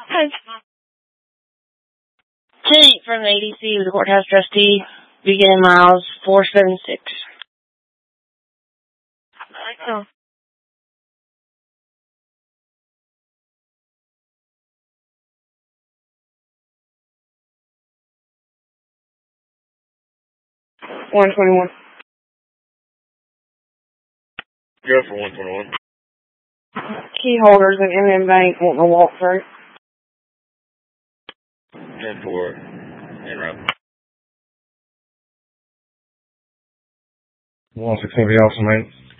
Kate from the ADC with the courthouse trustee, beginning miles 476. Oh. $121. Go for 121. Key holders and M&M Bank wanting to walk through. 10-4. En route. 116 be awesome, mate.